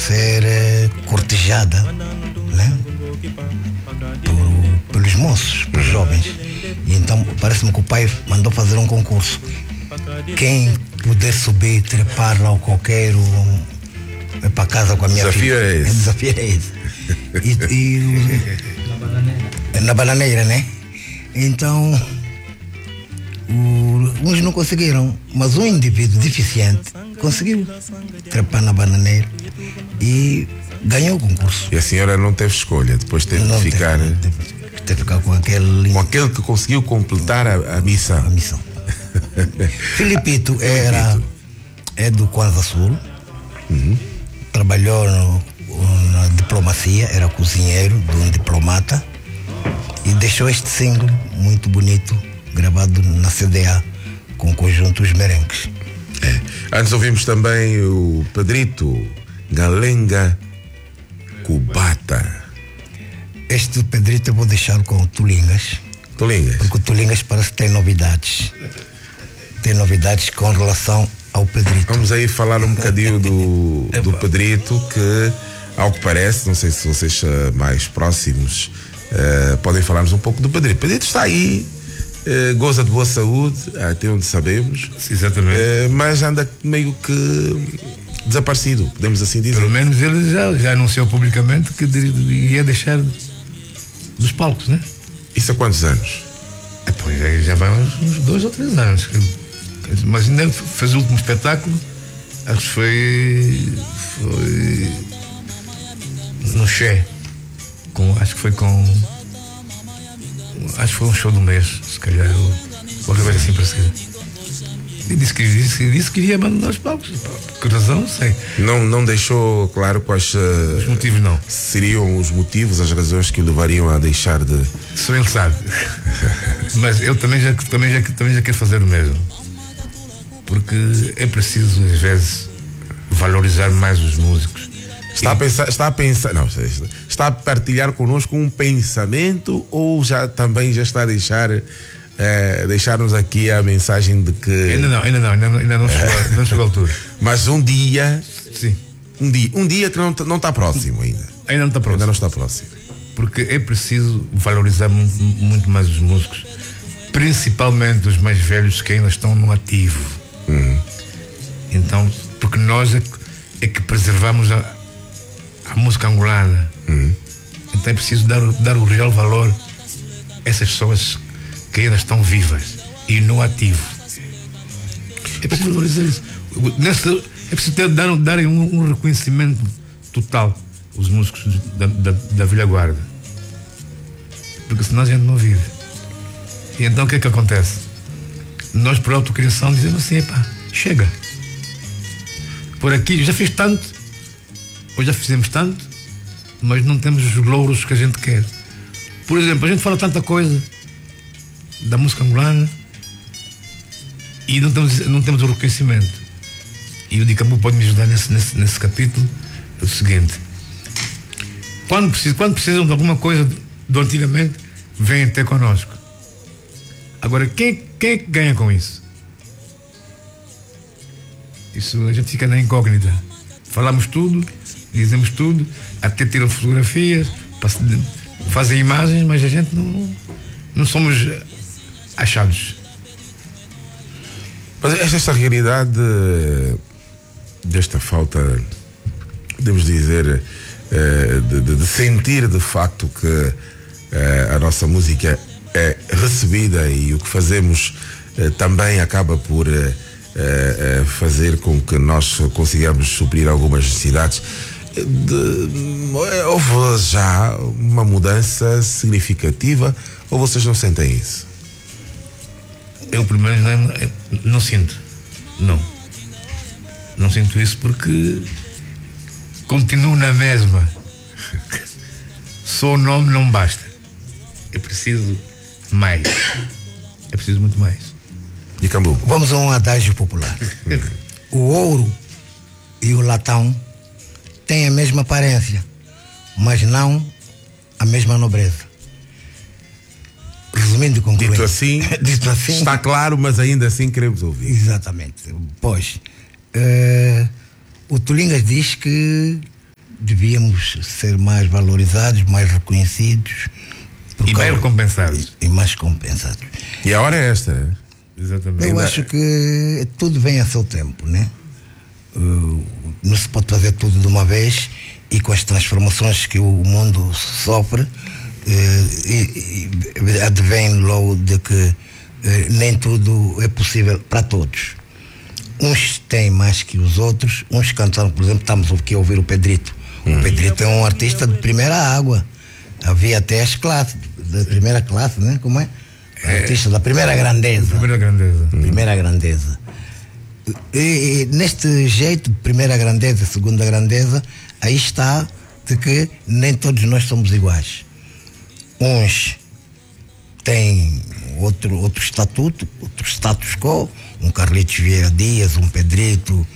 ser cortejada, né? Pelos moços, pelos jovens. E então parece-me que o pai mandou fazer um concurso. Quem puder subir, trepar lá o coqueiro, é para casa com a minha filha. É esse. O desafio é esse. Na bananeira, né? Então, uns não conseguiram, mas um indivíduo deficiente conseguiu trepar na bananeira e ganhou o concurso. E a senhora não teve escolha, depois teve Não de ficar. teve de ficar com aquele. Com aquele que conseguiu completar a missão. A missão. Filipito é do Kwanza Sul. Trabalhou na diplomacia, era cozinheiro de um diplomata e deixou este single muito bonito, gravado na CDA com o conjunto Os Merengues. Antes ouvimos também o Pedrito Galenga Cubata. Este Pedrito eu vou deixá-lo com o Tulingas. Tulingas. Porque o Tulingas parece que tem novidades. Tem novidades com relação ao Pedrito. Vamos aí falar um bocadinho do Pedrito, que, ao que parece, não sei se vocês mais próximos podem falar-nos um pouco do Pedrito. Pedrito está aí, goza de boa saúde, até onde sabemos. Exatamente. Mas anda meio que desaparecido, podemos assim dizer. Pelo menos ele já anunciou publicamente que ia deixar dos palcos, né? Isso há quantos anos? Pois aí já vai uns 2 ou 3 anos. Mas ainda fez o último espetáculo, acho que foi no Che. Acho que foi um show do mês, se calhar, qualquer coisa assim parecida. E disse que iria abandonar os palcos. Por que razão, não sei. Não deixou claro quais os motivos, não. Seriam os motivos, as razões que o levariam a deixar de. Só ele sabe. Mas eu também já quero fazer o mesmo. Porque é preciso, às vezes, valorizar mais os músicos. Está a partilhar connosco um pensamento ou também já está a deixar-nos aqui a mensagem de que... Ainda não chegou à altura. Mas um dia... Sim. Um dia que não está próximo ainda. Ainda não está próximo. Ainda não está próximo. Porque é preciso valorizar muito mais os músicos, principalmente os mais velhos que ainda estão no ativo. Então, porque nós é que preservamos a música angolana. Então é preciso dar o real valor a essas pessoas que ainda estão vivas e no ativo. É preciso valorizar isso. É preciso darem um reconhecimento total aos músicos da velha guarda, porque senão a gente não vive. E então o que é que acontece? Nós, por autocriação, dizemos assim: chega, por aqui já fiz tanto, ou já fizemos tanto, mas não temos os louros que a gente quer. Por exemplo, a gente fala tanta coisa da música angolana e não temos o reconhecimento. E o Dicambu pode me ajudar nesse capítulo. É o seguinte: quando precisam de alguma coisa do antigamente, vêm ter connosco. Agora, quem é que ganha com isso? Isso a gente fica na incógnita. Falamos tudo, dizemos tudo, até tiram fotografias, fazem imagens, mas a gente não somos achados. Mas esta realidade desta falta, podemos dizer, de sentir de facto que a nossa música é recebida e o que fazemos também acaba por fazer com que nós consigamos suprir algumas necessidades. Houve já uma mudança significativa ou vocês não sentem isso? Eu primeiro não sinto. Não sinto isso porque continuo na mesma. Só o nome não basta. É preciso mais. É preciso muito mais. Dicambu. Vamos a um adágio popular. O ouro e o latão têm a mesma aparência, mas não a mesma nobreza. Resumindo e concluindo. Dito assim, está claro, mas ainda assim queremos ouvir. Exatamente. Pois, o Tulingas diz que devíamos ser mais valorizados, mais reconhecidos. E bem recompensados. E mais compensados. E a hora é esta, né? Exatamente. Eu acho que tudo vem a seu tempo, né? Não se pode fazer tudo de uma vez, e com as transformações que o mundo sofre, advém logo de que nem tudo é possível para todos. Uns têm mais que os outros, uns cantaram, por exemplo, estamos aqui a ouvir o Pedrito. O Pedrito é um artista de primeira água. Havia até as classes, da primeira classe, né? Como é? Artista da primeira grandeza. Primeira grandeza. E neste jeito, primeira grandeza, segunda grandeza, aí está de que nem todos nós somos iguais. Uns têm outro estatuto, outro status quo, um Carlitos Vieira Dias, um Pedrito,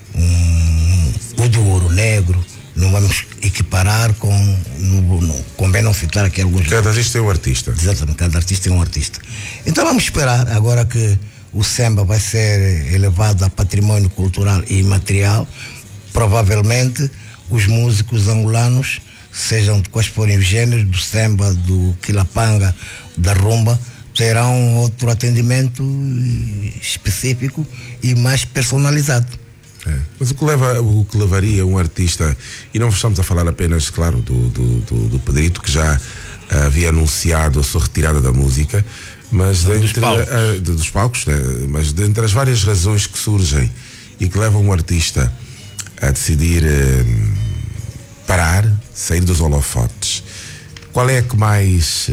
o do Ouro Negro. Não vamos equiparar convém não citar aqui alguns. Cada artista é um artista. Exatamente, cada artista é um artista. Então vamos esperar agora que o samba vai ser elevado a patrimônio cultural e imaterial. Provavelmente os músicos angolanos, sejam de quais forem os gêneros, do samba, do quilapanga, da rumba, terão outro atendimento específico e mais personalizado. Mas o que levaria um artista, e não estamos a falar apenas, claro, do Pedrito, que já havia anunciado a sua retirada da música, mas dos palcos, né? Mas dentre as várias razões que surgem e que levam um artista a decidir parar, sair dos holofotes, qual é a que mais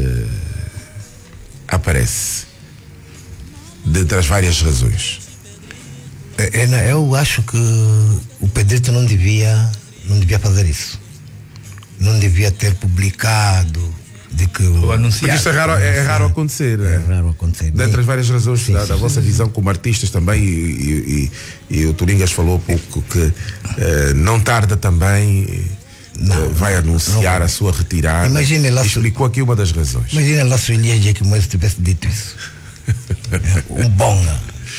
aparece dentre as várias razões? Eu acho que o Pedrito não devia fazer isso. Não devia ter publicado de que porque isto é raro acontecer. É raro acontecer. Dentre as várias razões da vossa visão como artistas também, e o Tulingas falou pouco que não tarda também, vai anunciar a sua retirada. Imagine lá, explicou aqui uma das razões. Imagina lá se o Elias Jequimoso tivesse dito isso. Um bonga.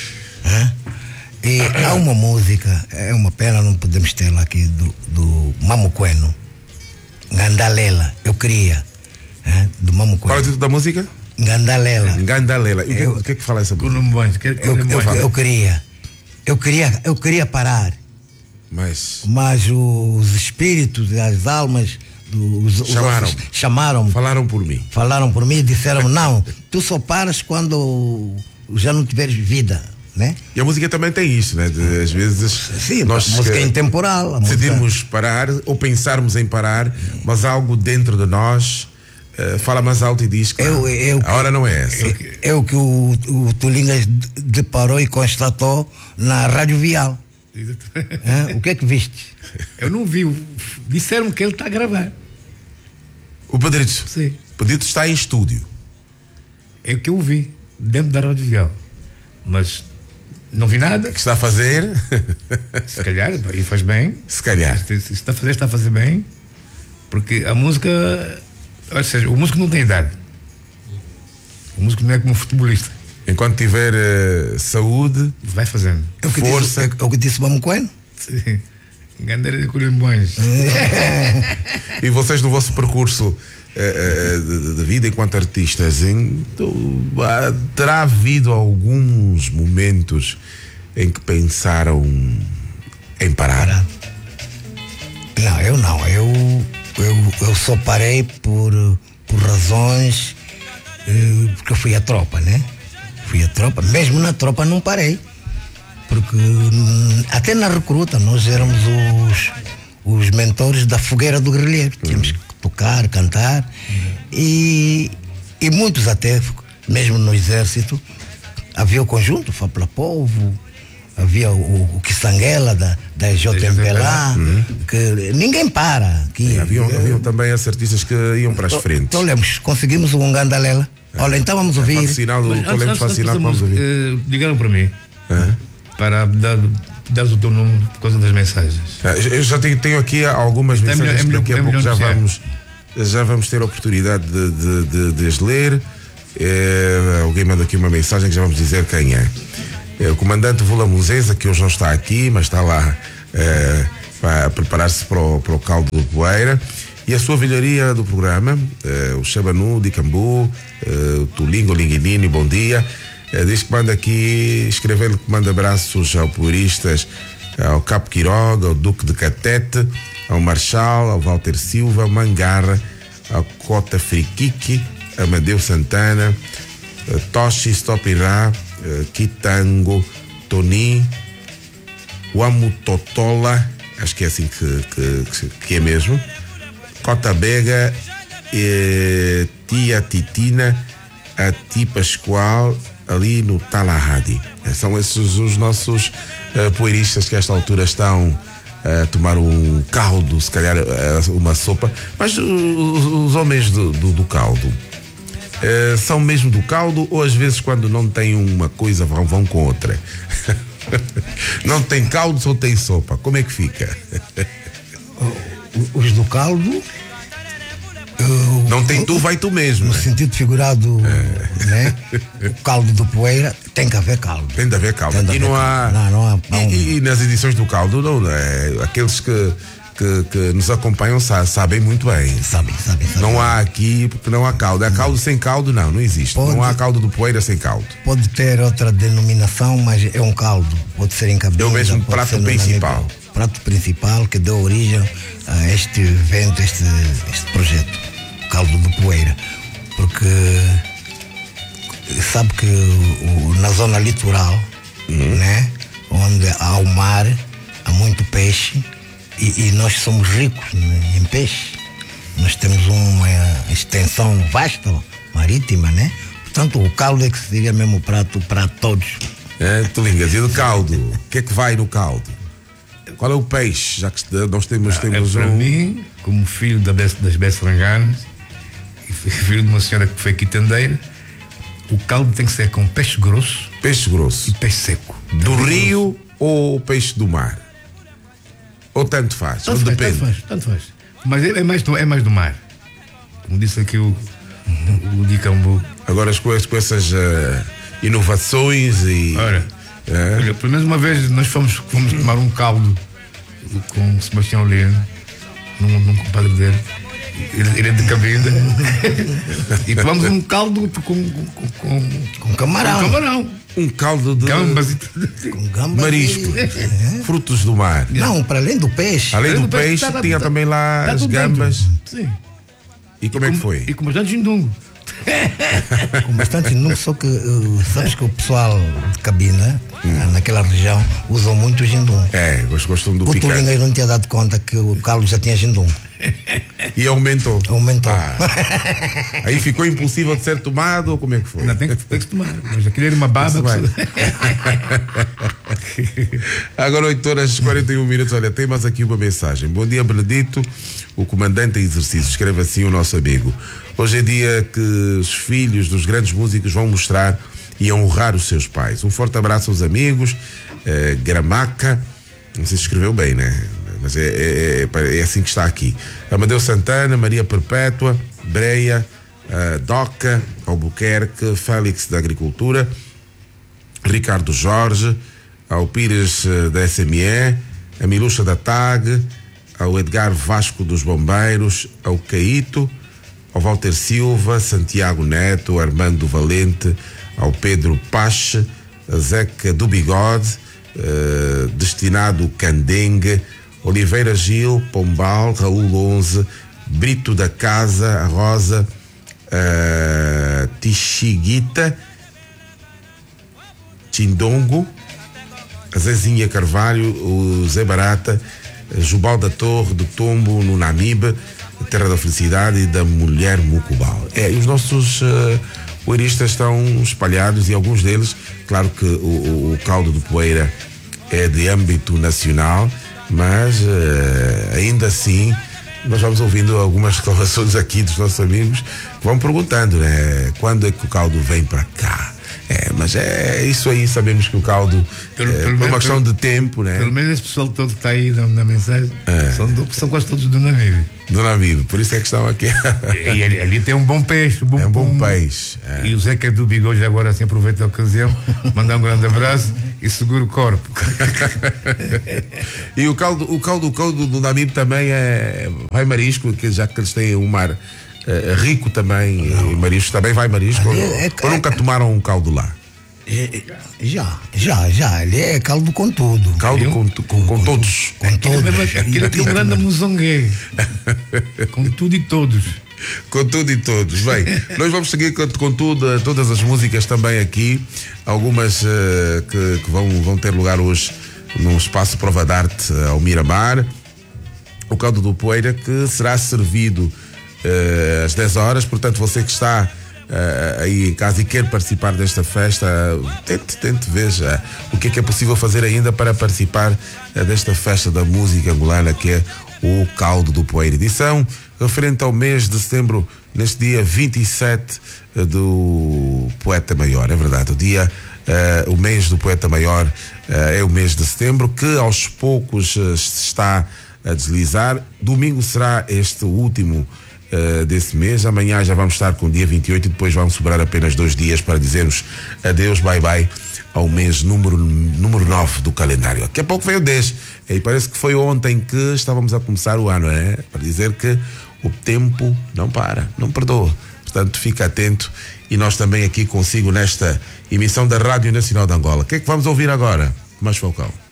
E há uma música, é uma pena não podemos tê-la aqui, do Mamuqueno, Gandalela, eu queria, do Mamuqueno. Qual é o título da música? Gandalela. Gandalela. E o que é que fala essa música? Eu queria parar, mas os espíritos, as almas, chamaram-me. Falaram por mim e disseram: não, tu só paras quando já não tiveres vida. Né? E a música também tem isso, né? Às vezes sim, nós, a música é intemporal. Decidimos parar ou pensarmos em parar, mas algo dentro de nós fala mais alto e diz que a hora não é essa. É o que o Tulingas deparou e constatou na Rádio Vial. O que é que viste? Eu não vi. Disseram que ele está a gravar. O Pedrito? Sim. O Pedrito está em estúdio. É o que eu vi dentro da Rádio Vial. Mas não vi nada. O que está a fazer? Se calhar, e faz bem. Se calhar. Se está a fazer bem. Porque a música, ou seja, o músico não tem idade. O músico não é como um futebolista. Enquanto tiver saúde, vai fazendo. Força. É o que disse Mamuqueno? Sim. Gandeira de Colhembões. E vocês no vosso percurso de vida enquanto artistas, terá havido alguns momentos em que pensaram em parar? Não, eu não. Eu só parei por razões, porque eu fui à tropa, né? Fui à tropa, mesmo na tropa não parei. Porque até na recruta nós éramos os mentores da fogueira do guerrilheiro. Tínhamos que tocar, cantar, e muitos até, mesmo no exército, havia o conjunto Fapla Povo, havia o Kissanguela da JMP lá, que ninguém para. Haviam também esses artistas que iam para as frentes. Então lemos, conseguimos um Gandalela. Olha, então vamos ouvir. Vamos ouvir. Ligaram para mim para dar o teu nome por causa das mensagens. Eu já tenho aqui algumas mensagens que daqui a pouco já vamos ter a oportunidade de as ler. Alguém manda aqui uma mensagem que já vamos dizer quem é. O comandante Vula Muzeza, que hoje não está aqui, mas está lá para preparar-se para o caldo de poeira. E a sua velharia do programa, o Xabanu de Cambu, o Tulingo Linguinini, bom dia. Diz que manda aqui, escrevendo que manda abraços ao Poeiristas, ao Capo Quiroga, ao Duque de Catete, ao Marchal, ao Walter Silva, ao Mangarra, ao Cota Friquique, Amadeu Santana, Toshi Stopirá, Kitango, Toni, Uamutotola, acho que é assim que é mesmo, Cota Bega, Tia Titina, a Ti Pascoal, ali no Talahadi. São esses os nossos poeiristas que a esta altura estão a tomar um caldo, se calhar uma sopa, mas os homens do caldo são mesmo do caldo, ou às vezes quando não têm uma coisa vão com outra? Não tem caldo, só tem sopa, como é que fica? Os do caldo não tem tu, vai tu mesmo. No sentido figurado, né? O caldo do poeira tem que haver caldo. Tem de haver caldo. E não há. E nas edições do caldo, não, aqueles que nos acompanham sabem muito bem. Sabem. Não há aqui, porque não há caldo. É caldo sem caldo, não existe. Não há caldo do poeira sem caldo. Pode ter outra denominação, mas é um caldo. Pode ser em cabinda. É o mesmo prato principal. Prato principal que deu origem a este evento, este projeto, o caldo do poeira. Porque sabe que na zona litoral, né, onde há o mar, há muito peixe e nós somos ricos em peixe. Nós temos uma extensão vasta marítima, né? Portanto, o caldo é que seria mesmo o prato para todos. Tulingas, e do caldo? O que é que vai no caldo? Qual é o peixe? Já que nós temos para mim, como filho das Besseranganas, filho de uma senhora que foi quitandeira, o caldo tem que ser com peixe grosso e peixe seco. Do rio ou peixe do mar? Ou tanto faz? Depende. Tanto faz. Mas é mais do mar. Como disse aqui o Dicambu. Agora com essas inovações e... Olha, pelo menos uma vez nós fomos tomar um caldo com o Sebastião Lino, num compadre dele. Ele é de Cabinda. E tomamos um caldo com camarão. Um caldo de gambas e com gambas, marisco, frutos do mar. Não, para além do peixe. Além do peixe, tinha também lá as gambas. Sim. E como é que foi? E com bastante jindungo. Com bastante jindungo, só que sabes que o pessoal de Cabinda, naquela região, usam muito jindungo. Gostam do picante. O Tulinga não tinha dado conta que o caldo já tinha jindungo. E aumentou. Aí ficou impossível de ser tomado, ou como é que foi? Não, tem que tomar, mas aquilo era uma baba. Agora 8h41. Olha, tem mais aqui uma mensagem. Bom dia, Benedito, o comandante em exercício. Escreve assim o nosso amigo. Hoje é dia que os filhos dos grandes músicos vão mostrar e honrar os seus pais. Um forte abraço aos amigos. Gramaca, não sei se escreveu bem, né? Mas é assim que está aqui. Amadeu Santana, Maria Perpétua, Breia, Doca, Albuquerque, Félix da Agricultura, Ricardo Jorge, ao Pires da SME, a Miluxa da TAG, ao Edgar Vasco dos Bombeiros, ao Caíto, ao Walter Silva, Santiago Neto, Armando Valente, ao Pedro Pache, a Zeca do Bigode, Destinado Candengue, Oliveira Gil, Pombal, Raul 11, Brito da Casa, a Rosa, Tixiguita, Tindongo, a Zezinha Carvalho, o Zé Barata, Jubal da Torre, do Tombo, no Namibe, Terra da Felicidade e da Mulher Mucubal. E os nossos poeiristas estão espalhados e alguns deles, claro que o caldo do poeira é de âmbito nacional, mas ainda assim nós vamos ouvindo algumas reclamações aqui dos nossos amigos que vão perguntando, né? Quando é que o caldo vem para cá? Mas é isso aí, sabemos que o caldo é uma questão de tempo, né? Pelo menos esse pessoal todo que está aí na mensagem são quase todos do Namibe. Do Namibe, por isso é que estão aqui. E ali tem um bom peixe. É um bom peixe. E o Zeca do Bigode agora assim aproveita a ocasião, mandar um grande abraço e segura o corpo. E o caldo do Namibe também vai marisco, já que eles têm um mar rico também, e marisco também vai marisco, ou nunca tomaram um caldo lá? Já, ele é caldo com tudo. Caldo com todos. Com todos. Aquele grande muzongue. Com tudo e todos. Com tudo e todos. Bem, nós vamos seguir com tudo, todas as músicas também aqui, algumas que vão ter lugar hoje no espaço Prova de Arte ao Miramar. O caldo do Poeira, que será servido às 10 horas, portanto você que está aí em casa e quer participar desta festa, tente veja o que é possível fazer ainda para participar desta festa da música angolana, que é o Caldo do Poeira, edição referente ao mês de setembro, neste dia 27 do Poeta Maior. É verdade, o mês do Poeta Maior é o mês de setembro, que aos poucos se está a deslizar. Domingo será este último desse mês. Amanhã já vamos estar com o dia 28 e depois vamos sobrar apenas 2 dias para dizermos adeus, bye bye ao mês número 9 do calendário. Daqui a pouco veio o 10 e parece que foi ontem que estávamos a começar o ano, para dizer que o tempo não para, não perdoa. Portanto, fica atento, e nós também aqui consigo nesta emissão da Rádio Nacional de Angola. O que é que vamos ouvir agora? Tomás Falcão.